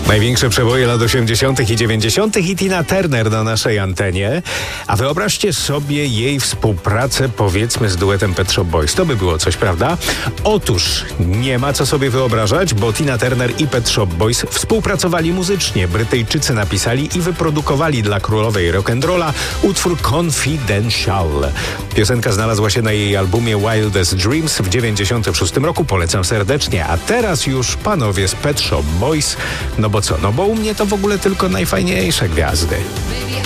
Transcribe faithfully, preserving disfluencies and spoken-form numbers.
Największe przeboje lat osiemdziesiątych i dziewięćdziesiątych i Tina Turner na naszej antenie. A wyobraźcie sobie jej współpracę, powiedzmy, z duetem Pet Shop Boys. To by było coś, prawda? Otóż nie ma co sobie wyobrażać, bo Tina Turner i Pet Shop Boys współpracowali muzycznie. Brytyjczycy napisali i wyprodukowali dla królowej rock'n'rolla utwór Confidential. Piosenka znalazła się na jej albumie Wildest Dreams w dziewięćdziesiątym szóstym roku. Polecam serdecznie. A teraz już panowie z Pet Shop Boys. No bo co? No bo u mnie to w ogóle tylko najfajniejsze gwiazdy.